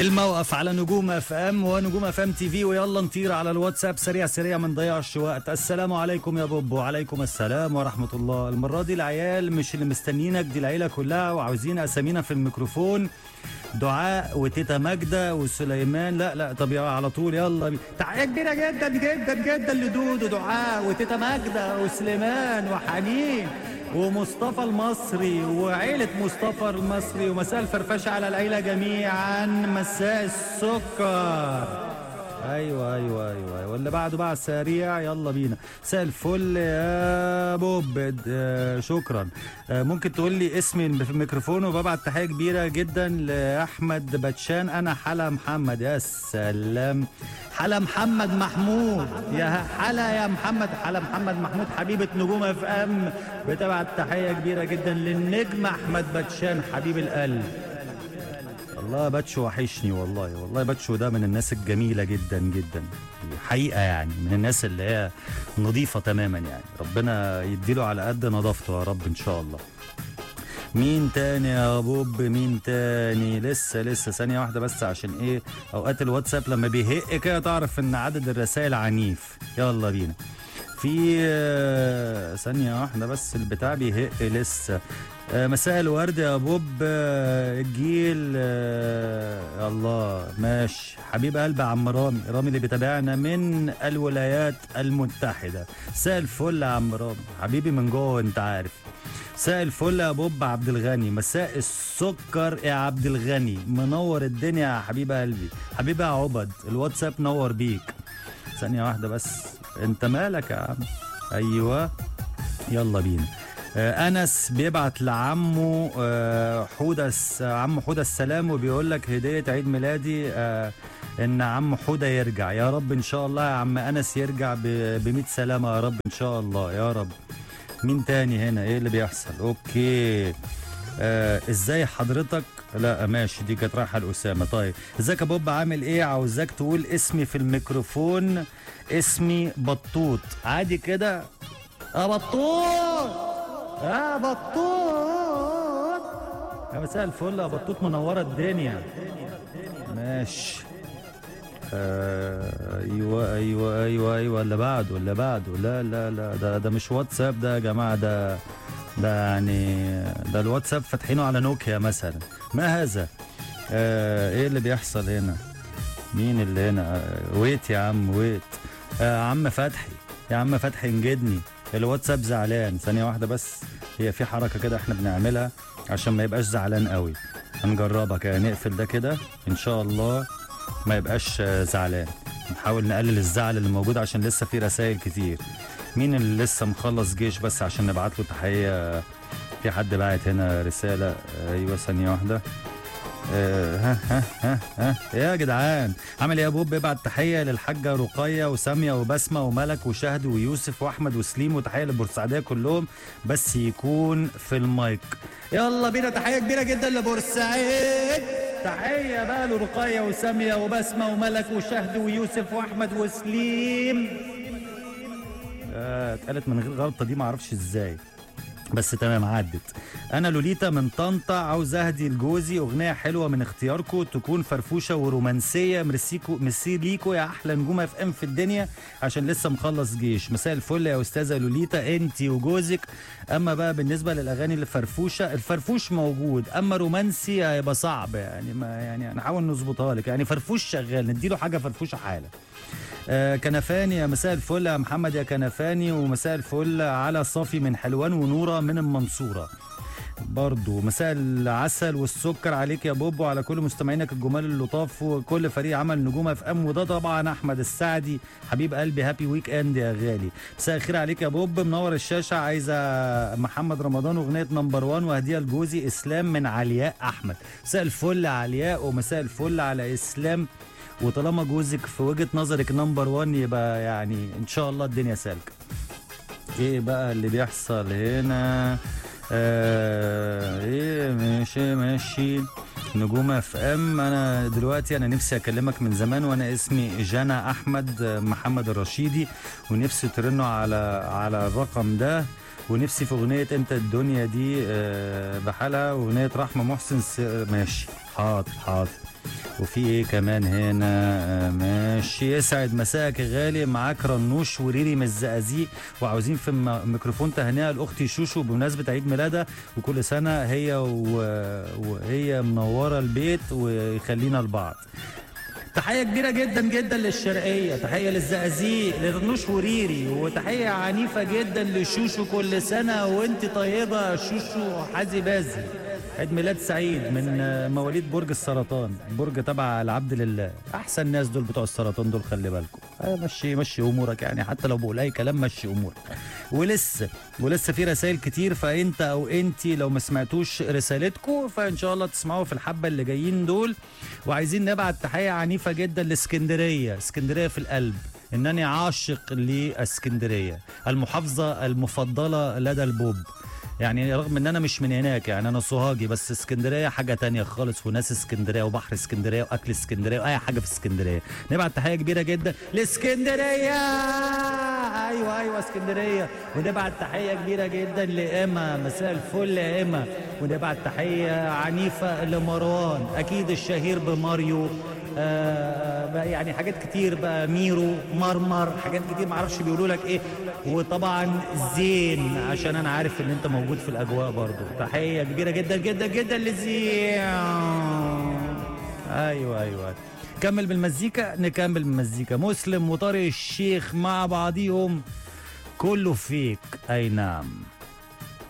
الموقف على نجوم اف ام ونجوم اف ام تي في، ويلا نطير على الواتساب سريع سريع ما نضيعش وقت. السلام عليكم يا بوب. وعليكم السلام ورحمه الله. المره دي العيال مش اللي مستنيينك، دي العيله كلها وعاوزين اسامينا في الميكروفون. دعاء وتيتا ماجده وسليمان. لا طب على طول يلا تحيه كبيره جدا جدا جدا لدودو دعاء وتيتا ماجده وسليمان وحنين ومصطفى المصري وعيلة مصطفى المصري، ومساء الفرفشة على العيلة جميعا. مساء السكر. ايوه واللي بعده بقى سريع يلا بينا. مساء الفل يا بوب. شكرا. ممكن تقول لي اسمي في الميكروفون؟ وببعت تحيه كبيره جدا لاحمد باتشان. انا حلا محمد. يا سلام، حلا محمد محمود. يا حلا يا محمد، حلا محمد محمود حبيبه نجوم اف ام بتبعت تحيه كبيره جدا للنجم احمد باتشان حبيب القلب. والله باتشو وحشني، والله باتشو ده من الناس الجميلة جدا جدا حقيقة، يعني من الناس اللي هي نظيفة تماما، يعني ربنا يديله على قد نظافته يا رب ان شاء الله. مين تاني يا بوب؟ مين تاني؟ لسه ثانية واحدة بس، عشان ايه اوقات الواتساب لما بيهق كده تعرف ان عدد الرسائل عنيف. يلا بينا. في ثانية واحدة بس البتاع بيهق لسه. مساء الورد يا بوب. الجيل الله ماشي. حبيب قلب عم رامي اللي بيتابعنا من الولايات المتحدة. مساء الفل يا عم رامي حبيبي من جوه انت عارف. مساء الفل يا بوب عبد الغني. مساء السكر يا عبد الغني، منور الدنيا يا حبيب قلبي. حبيبي يا عبد الواتساب نور بيك. ثانية واحدة بس، انت مالك يا عم؟ ايوه يلا بينا. انس بيبعت لعمه حوده، عمه حوده السلام، وبيقول لك هديه عيد ميلادي ان عم حوده يرجع يا رب ان شاء الله. يا عم انس يرجع ب100 سلامه يا رب ان شاء الله يا رب. مين تاني هنا؟ ايه اللي بيحصل؟ اوكي. ازاي حضرتك؟ لا ماشي، دي كانت رايحه لاسامه. طيب ازيك يا بوب عامل ايه؟ عاوزاك تقول اسمي في الميكروفون. اسمي بطوط عادي كده. بطوط يا بطوط. يا مساء الفل يا بطوط، منوره الدنيا. ماشي. ايوه اللي بعده. لا ده مش واتساب ده يا جماعه، ده يعني ده الواتساب فاتحينه على نوكيا مثلا. ما هذا؟ ايه اللي بيحصل هنا؟ مين اللي هنا؟ ويت يا عم ويت. عم فتحي، يا عم فتحي انجدني، الواتساب زعلان. ثانية واحدة بس، هي في حركة كده احنا بنعملها عشان ما يبقاش زعلان قوي. هنجربها كده، نقفل ده كده ان شاء الله ما يبقاش زعلان. نحاول نقلل الزعل اللي موجود عشان لسه في رسائل كتير. مين اللي لسه مخلص جيش بس عشان نبعت له تحية؟ في حد باعت هنا رسالة. ايوه ثانية واحدة. يا جدعان عامل ايه يا بوب؟ بيبعت تحيه للحاجه رقيه وساميه وبسمه وملك وشهد ويوسف واحمد وسليم، وتحيه للبورسعيديه كلهم بس يكون في المايك. يلا بينا. تحيه كبيره جدا لبورسعيد. تحيه بقى لرقيه وساميه وبسمه وملك وشهد ويوسف واحمد وسليم. اتقالت من غير غلطه دي، معرفش ازاي بس تمام عدت. انا لوليتا من طنطا، عاوز اهدي لجوزي اغنيه حلوه من اختياركم، تكون فرفوشه ورومانسيه. ميرسي ليكو يا احلى نجوم اف ام في الدنيا، عشان لسه مخلص جيش. مساء الفل يا استاذه لوليتا انتي وجوزك. اما بقى بالنسبه للاغاني الفرفوشه، الفرفوش موجود، اما رومانسي هيبقى صعب يعني، ما يعني هنحاول نظبطها لك. يعني فرفوش شغال، نديله حاجه فرفوشه حاله. كنفاني، يا مساء الفل يا محمد يا كنفاني. ومساء الفل على صافي من حلوان ونوره من المنصوره برضو. مساء العسل والسكر عليك يا بوب وعلى كل مستمعينك الجمال اللطاف وكل فريق عمل نجوم اف ام، وده طبعا احمد السعدي حبيب قلبي. هابي ويك اند يا غالي. مساء الخير عليك يا بوب، منور الشاشه. عايزه محمد رمضان اغنيه نمبر 1 وهديها لجوزي اسلام من علياء احمد. مساء الفل علياء ومساء الفل على اسلام. وطالما جوزك في وجهة نظرك نمبر 1 يبقى يعني ان شاء الله الدنيا سالكه. ايه بقى اللي بيحصل هنا؟ ايه ماشي نجوم اف ام. انا دلوقتي نفسي اكلمك من زمان، وانا اسمي جانا احمد محمد الرشيدي، ونفسي ترنوا على الرقم ده، ونفسي في اغنيه انت الدنيا دي بحالها، واغنيه رحمه محسن. ماشي حاضر وفي ايه كمان هنا؟ ماشي. يسعد مساءك يا غالي، معاك رنوش وريري من الزقازيق، وعاوزين في ميكروفون تهنئه لاختي شوشو بمناسبه عيد ميلادها، وكل سنه هي وهي منوره البيت ويخلينا لبعض. تحية كبيرة جدا جدا للشرقية، تحية للزقازيق، لرنوش وريري، وتحية عنيفة جدا لشوشو، كل سنة وانت طيبة شوشو حازي بازي. عيد ميلاد سعيد من مواليد برج السرطان، برج تبع العبد لله. احسن ناس دول بتوع السرطان دول، خلي بالكم. مشي امورك يعني، حتى لو بقول اي كلام مشي امورك. ولسه في رسائل كتير، فانت او انت لو ما سمعتوش رسالتكم فان شاء الله تسمعوها في الحبه اللي جايين دول. وعايزين نبعت تحيه عنيفه جدا لاسكندريه، اسكندريه في القلب. انني عاشق لاسكندريه، المحافظه المفضله لدى البوب. يعني رغم ان انا مش من هناك، يعني انا صهاجي، بس اسكندريه حاجه تانية خالص، وناس اسكندريه وبحر اسكندريه واكل اسكندريه واي حاجه في اسكندريه. نبعت تحيه كبيره جدا لاسكندريه. ايوه اسكندريه. ونبعت تحيه كبيره جدا لاما، مساء الفل يا اما. ونبعت تحيه عنيفه لمروان، اكيد الشهير بماريو. يعني حاجات كتير بقى، ميرو، مرمر، حاجات كتير معرفش بيقولوا لك ايه. وطبعا زين، عشان انا عارف ان انت موجود في الاجواء برضو. تحيه كبيره جدا جدا جدا لزين. ايوه كمل بالمزيكا، نكمل بالمزيكا. مسلم وطارق الشيخ مع بعضيهم، كله فيك. اي نعم.